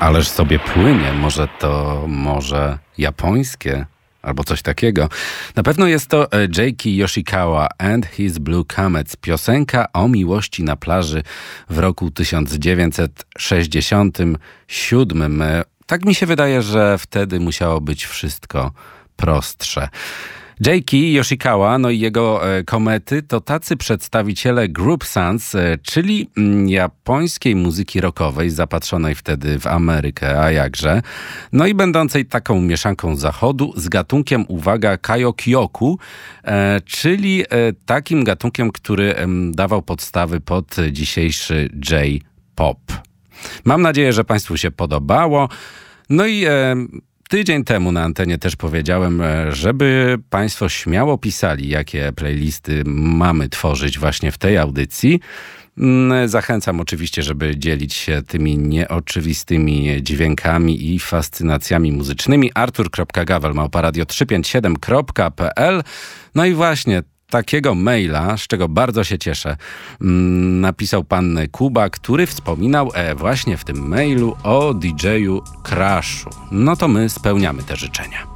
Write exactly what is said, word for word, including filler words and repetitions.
Ależ sobie płynie, może to może japońskie albo coś takiego. Na pewno jest to J.K. Yoshikawa and His Blue Comets, piosenka o miłości na plaży w roku tysiąc dziewięćset sześćdziesiątym siódmym. Tak mi się wydaje, że wtedy musiało być wszystko prostsze. J K. Yoshikawa, no i jego e, komety to tacy przedstawiciele Group Sounds, e, czyli mm, japońskiej muzyki rockowej zapatrzonej wtedy w Amerykę, a jakże. No i będącej taką mieszanką zachodu z gatunkiem, uwaga, kajokyoku, e, czyli e, takim gatunkiem, który e, dawał podstawy pod dzisiejszy J-pop. Mam nadzieję, że Państwu się podobało. No i e, tydzień temu na antenie też powiedziałem, żeby Państwo śmiało pisali, jakie playlisty mamy tworzyć właśnie w tej audycji. Zachęcam oczywiście, żeby dzielić się tymi nieoczywistymi dźwiękami i fascynacjami muzycznymi. artur kropka gawel małpa radio trzysta pięćdziesiąt siedem kropka p l. No i właśnie takiego maila, z czego bardzo się cieszę, napisał pan Kuba, który wspominał właśnie w tym mailu o D J-u Crashu. No to my spełniamy te życzenia.